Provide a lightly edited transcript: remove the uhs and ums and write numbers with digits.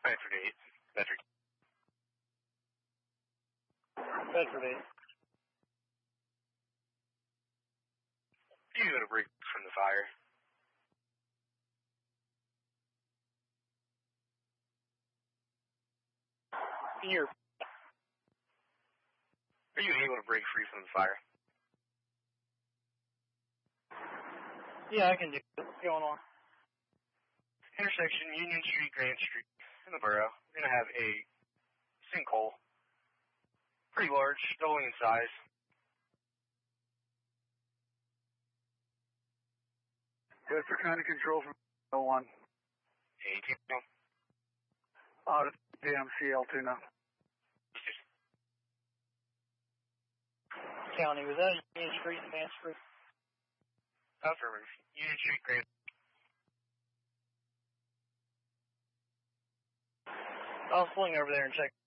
Bedford 8. Bedford. Bedford 8. You got a break from the fire. Here. Are you able to break free from the fire? Yeah, I can do it. What's going on? Intersection Union Street, Grant Street in the borough. We're going to have a sinkhole. Pretty large, doubling in size. Good for kind of control from 01. 18. Out of DMCL2 now. County, was that Union Street and Mansford? Affirmative. Union Street, Grant. I'll swing over there and check.